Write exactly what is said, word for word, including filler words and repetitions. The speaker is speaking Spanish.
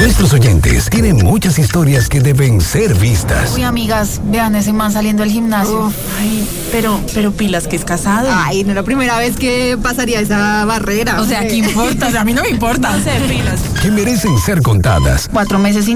Nuestros oyentes tienen muchas historias que deben ser vistas. Uy, amigas, vean ese man saliendo del gimnasio. Uf, ay, pero, pero pilas que es casado. Ay, no es la primera vez que pasaría esa barrera. O sea, ¿qué importa? O sea, a mí no me importa. No sé, pilas. Que merecen ser contadas. Cuatro meses sin